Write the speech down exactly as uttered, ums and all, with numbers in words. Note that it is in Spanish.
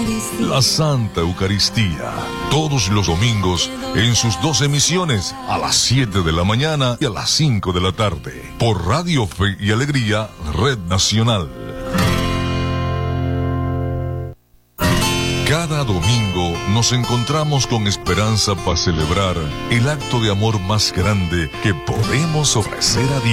La Santa Eucaristía, todos los domingos en sus dos emisiones, a las siete de la mañana y a las cinco de la tarde, por Radio Fe y Alegría, Red Nacional. Cada domingo nos encontramos con esperanza para celebrar el acto de amor más grande que podemos ofrecer a Dios.